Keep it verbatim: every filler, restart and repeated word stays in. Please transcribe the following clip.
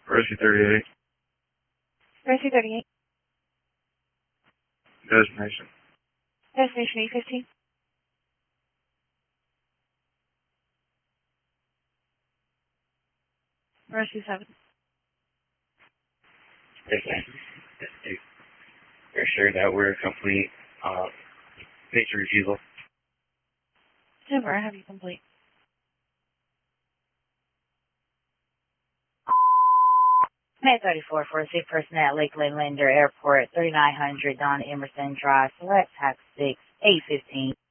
Rescue thirty-eight. Rescue thirty-eight. Destination. Destination eight fifteen. Rescue seven. Yes, We're sure that we're complete. Uh, picture refusal. Timber, have you complete? May thirty-four for a sick person at Lakeland Linder Airport, thirty-nine hundred Don Emerson Drive, select tax six, eight fifteen.